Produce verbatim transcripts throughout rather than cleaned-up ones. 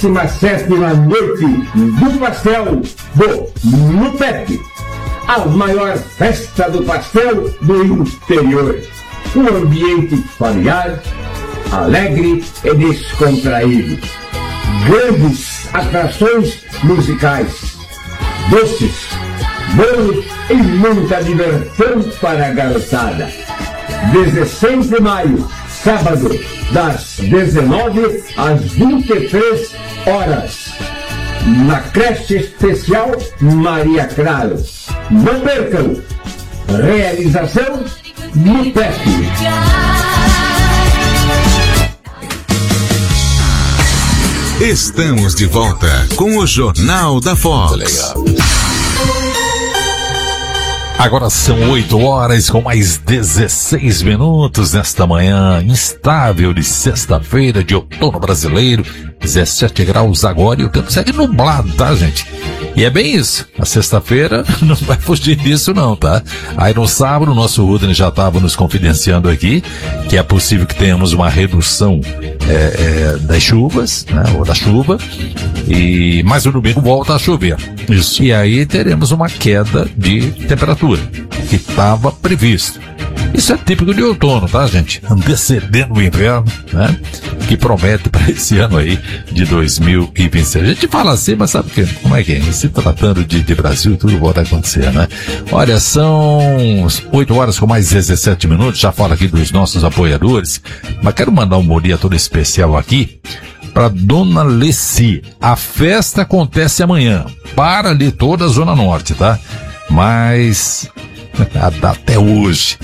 décima sétima noite do pastel do Nupep, a maior festa do pastel do interior. Um ambiente familiar, alegre e descontraído. Grandes atrações musicais, doces, bolos e muita diversão para a garotada. dezesseis de maio, sábado, das dezenove às vinte e três horas, na creche especial Maria Claro. Não percam! Realização Nupep. Estamos de volta com o Jornal da Fox. Agora são oito horas com mais dezesseis minutos nesta manhã instável de sexta-feira de outono brasileiro. dezessete graus agora e o tempo segue nublado, tá, gente? E é bem isso. A sexta-feira não vai fugir disso não, tá? Aí no sábado o nosso Rudney já estava nos confidenciando aqui que é possível que tenhamos uma redução é, é, das chuvas, né? Ou da chuva. E mas no domingo volta a chover. Isso. E aí teremos uma queda de temperatura que estava previsto. Isso é típico de outono, tá, gente? Antecedendo o inverno, né? Que promete para esse ano aí de dois mil e vinte e seis. A gente fala assim, mas sabe que, como é que é? Se tratando de, de Brasil, tudo pode acontecer, né? Olha, são oito horas com mais dezessete minutos. Já falo aqui dos nossos apoiadores, mas quero mandar um bom dia todo especial aqui para Dona Leci. A festa acontece amanhã para ali toda a Zona Norte, tá? Mas até hoje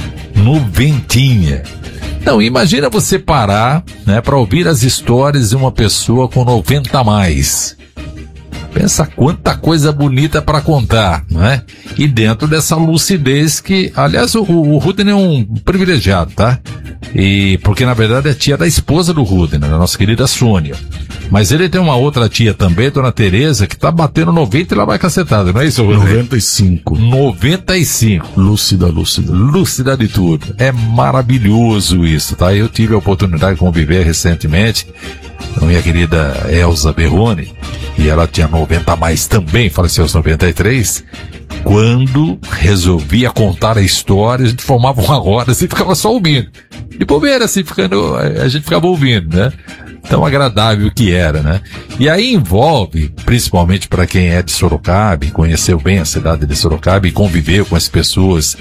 noventinha. Então, imagina você parar, né, para ouvir as histórias de uma pessoa com noventa a mais. Pensa quanta coisa bonita para contar, né? E dentro dessa lucidez que, aliás, o, o Rudney é um privilegiado, tá? E porque na verdade é tia da esposa do Rudney, da nossa querida Sônia. Mas ele tem uma outra tia também, Dona Tereza, que tá batendo noventa e lá vai cacetada, não é isso, Rudney? noventa e cinco. noventa e cinco. Lúcida, lúcida. Lúcida de tudo. É maravilhoso isso, tá? Eu tive a oportunidade de conviver recentemente com minha querida Elza Berrone, e ela tinha noventa a mais também, faleceu aos noventa e três. Quando resolvia contar a história, a gente formava uma roda assim, ficava só ouvindo. De bobeira, assim, ficando, a gente ficava ouvindo, né? Tão agradável que era, né? E aí envolve, principalmente para quem é de Sorocaba, e conheceu bem a cidade de Sorocaba e conviveu com as pessoas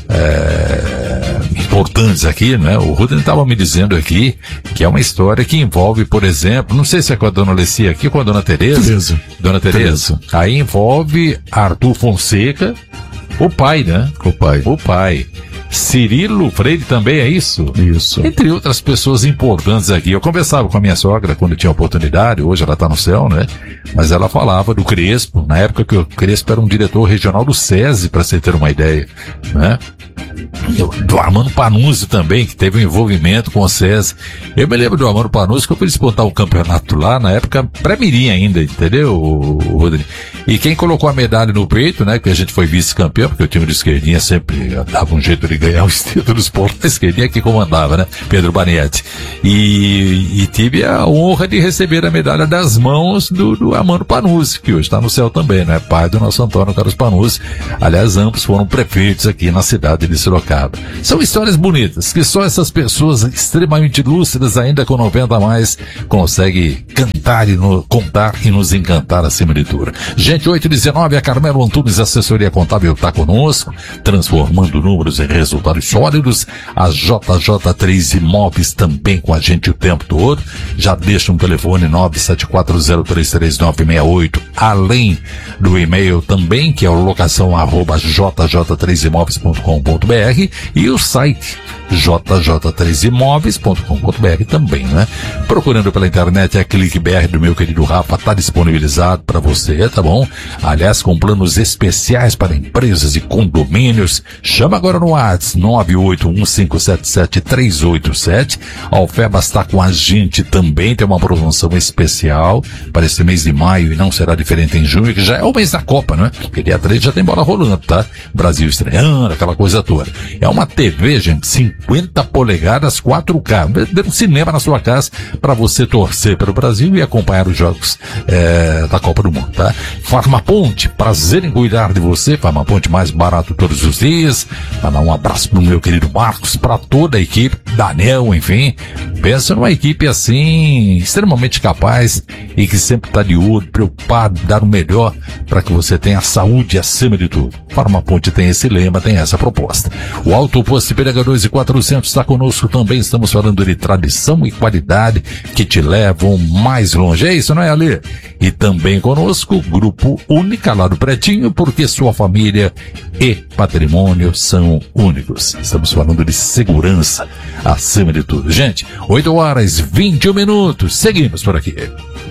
é, importantes aqui, né? O Rudney estava me dizendo aqui que é uma história que envolve, por exemplo, não sei se é com a Dona Leci aqui, com a Dona Tereza. Tereza. Dona Tereza. Aí envolve Arthur Fonseca, o pai, né? O pai. O pai. Cirilo Freire também, é isso? Isso. Entre outras pessoas importantes aqui. Eu conversava com a minha sogra quando tinha oportunidade, hoje ela está no céu, né? Mas ela falava do Crespo, na época que o Crespo era um diretor regional do SESI, para você ter uma ideia, né? Eu, do Armando Panuzzi também, que teve um envolvimento com o SESI. Eu me lembro do Armando Panuzzi que eu fui disputar um campeonato lá, na época pré-mirim ainda, entendeu, Rodrigo? E quem colocou a medalha no peito, né, que a gente foi vice-campeão, porque o time de esquerdinha sempre dava um jeito de ganhar os títulos por a esquerdinha que comandava, né, Pedro Banietti. E, e tive a honra de receber a medalha das mãos do, do Armando Panuzzi, que hoje está no céu também, né, pai do nosso Antônio Carlos Panuzzi. Aliás, ambos foram prefeitos aqui na cidade de Sorocaba. São histórias bonitas, que só essas pessoas extremamente lúcidas, ainda com noventa a mais, conseguem cantar e no, contar e nos encantar acima de tudo. Gente, oito e dezenove, a Carmelo Antunes, assessoria contábil, está conosco, transformando números em resultados sólidos. A J J três Imóveis também com a gente o tempo todo. Já deixa um telefone nove sete quatro zero três três nove seis oito, além do e-mail também, que é o locação arroba j j três imóveis ponto com ponto b r, e o site j j três imóveis ponto com ponto b r também, né? Procurando pela internet, é Clique B R do meu querido Rafa, tá disponibilizado para você, tá bom? Aliás, com planos especiais para empresas e condomínios. Chama agora no WhatsApp nove oito um cinco sete sete três oito sete. A Alfebas está com a gente também, tem uma promoção especial para esse mês de maio e não será diferente em junho, que já é o mês da Copa, né? Porque dia três já tem bola rolando, tá? Brasil estreando, aquela coisa toda. É uma T V, gente, cinquenta cinquenta polegadas quatro K. Um cinema na sua casa para você torcer pelo Brasil e acompanhar os jogos é, da Copa do Mundo, tá? Farmaponte, prazer em cuidar de você. Farmaponte mais barato todos os dias. Mandar um abraço pro meu querido Marcos, para toda a equipe, Daniel, enfim. Pensa numa equipe assim, extremamente capaz e que sempre está de olho, preocupado, dar o melhor para que você tenha saúde acima de tudo. Farmaponte tem esse lema, tem essa proposta. O Auto Posto Ipiranga dois mil e quatrocentos está conosco também. Estamos falando de tradição e qualidade que te levam mais longe. É isso, não é, Ale? E também conosco, Grupo Única lá do Pretinho, porque sua família e patrimônio são únicos. Estamos falando de segurança acima de tudo. Gente, oito horas e vinte e um minutos. Seguimos por aqui.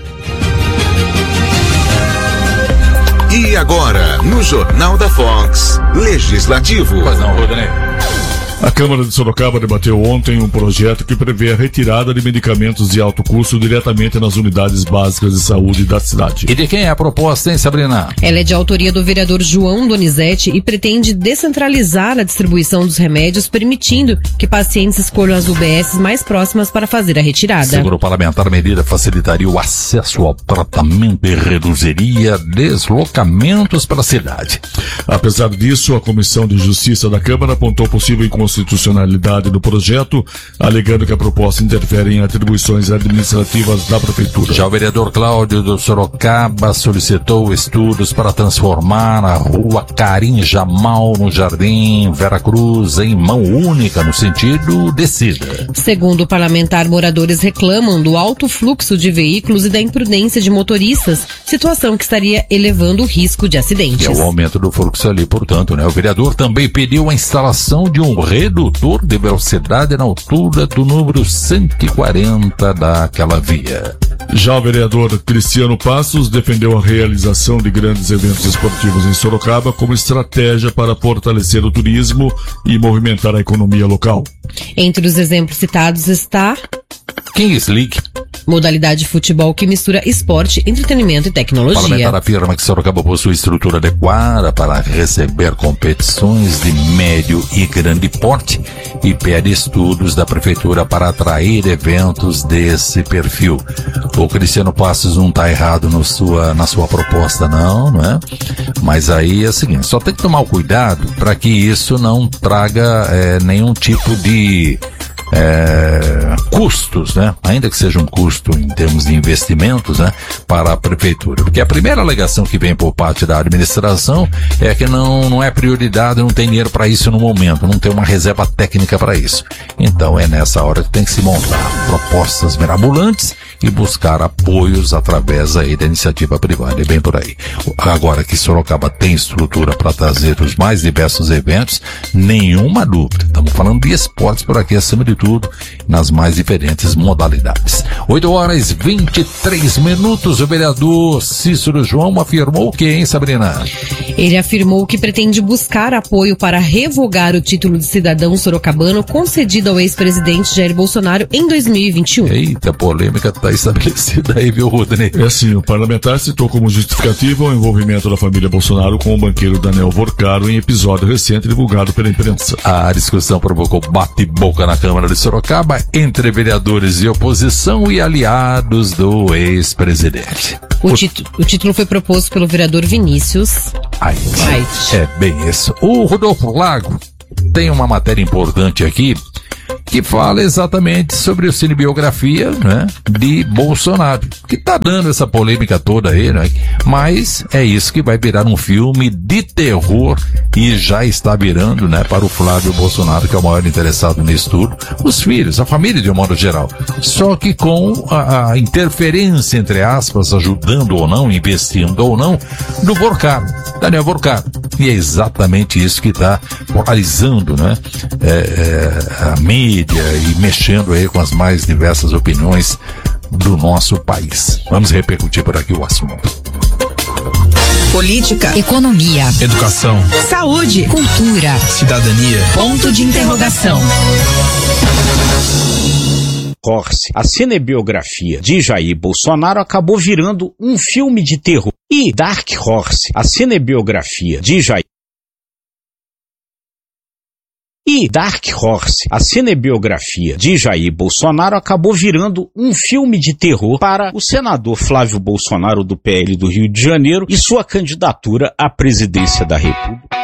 E agora, no Jornal da Fox, Legislativo. Pois não, Rodney. A Câmara de Sorocaba debateu ontem um projeto que prevê a retirada de medicamentos de alto custo diretamente nas unidades básicas de saúde da cidade. E de quem é a proposta, hein, Sabrina? Ela é de autoria do vereador João Donizete e pretende descentralizar a distribuição dos remédios, permitindo que pacientes escolham as U B S mais próximas para fazer a retirada. Segundo o parlamentar, a medida facilitaria o acesso ao tratamento e reduziria deslocamentos para a cidade. Apesar disso, a Comissão de Justiça da Câmara apontou possível inconstitucionalidade do projeto, alegando que a proposta interfere em atribuições administrativas da Prefeitura. Já o vereador Cláudio do Sorocaba solicitou estudos para transformar a rua Carim Jamal no Jardim Vera Cruz em mão única, no sentido descida. Segundo o parlamentar, moradores reclamam do alto fluxo de veículos e da imprudência de motoristas, situação que estaria elevando o risco de acidentes. E é o aumento do fluxo ali, portanto, né? O vereador também pediu a instalação de um redutor de velocidade na altura do número cento e quarenta daquela via. Já o vereador Cristiano Passos defendeu a realização de grandes eventos esportivos em Sorocaba como estratégia para fortalecer o turismo e movimentar a economia local. Entre os exemplos citados está Kings League, modalidade de futebol que mistura esporte, entretenimento e o tecnologia. parlamentar afirma que Sorocaba possui estrutura adequada para receber competições de médio e grande porte e pede estudos da prefeitura para atrair eventos desse perfil. O Cristiano Passos não está errado no sua, na sua proposta, não, não é? Mas aí é o seguinte, só tem que tomar o cuidado para que isso não traga é, nenhum tipo de É, custos, né? Ainda que seja um custo em termos de investimentos, né? Para a prefeitura. Porque a primeira alegação que vem por parte da administração é que não, não é prioridade, não tem dinheiro para isso no momento, não tem uma reserva técnica para isso. Então é nessa hora que tem que se montar propostas mirabolantes e buscar apoios através aí da iniciativa privada. É bem por aí. Agora que Sorocaba tem estrutura para trazer os mais diversos eventos, nenhuma dúvida. Estamos falando de esportes por aqui, acima de tudo, nas mais diferentes modalidades. oito horas e vinte e três minutos. O vereador Cícero João afirmou o que, hein, Sabrina? Ele afirmou que pretende buscar apoio para revogar o título de cidadão sorocabano concedido ao ex-presidente Jair Bolsonaro em dois mil e vinte e um. Eita, a polêmica está estabelecida aí, viu, Rodney? É assim, o parlamentar citou como justificativa o envolvimento da família Bolsonaro com o banqueiro Daniel Vorcaro em episódio recente divulgado pela imprensa. A discussão provocou bate-boca na Câmara de Sorocaba entre vereadores de oposição e aliados do ex-presidente. O, título, o título foi proposto pelo vereador Vinícius Ai, Ai. É bem isso. O Rodolfo Lago tem uma matéria importante aqui que fala exatamente sobre a cinebiografia, né, de Bolsonaro, que tá dando essa polêmica toda aí, né? Mas é isso que vai virar um filme de terror e já está virando, né, para o Flávio Bolsonaro, que é o maior interessado nisso tudo, os filhos, a família de um modo geral. Só que com a, a interferência, entre aspas, ajudando ou não, investindo ou não, do Vorcaro, Daniel Vorcaro. E é exatamente isso que está polarizando, né, é, é, a mídia e mexendo aí com as mais diversas opiniões do nosso país. Vamos repercutir por aqui o assunto. Política, economia, educação, saúde, cultura, cidadania, ponto de interrogação. Horse, a cinebiografia de Jair Bolsonaro acabou virando um filme de terror. E Dark Horse, a cinebiografia de Jair E Dark Horse, a cinebiografia de Jair Bolsonaro, acabou virando um filme de terror para o senador Flávio Bolsonaro do P L do Rio de Janeiro e sua candidatura à presidência da República.